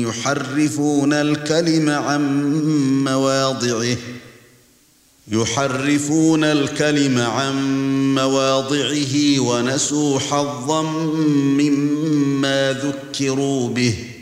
يحرفون الكلم عن مواضعه ونسوا حظا مما ذكروا به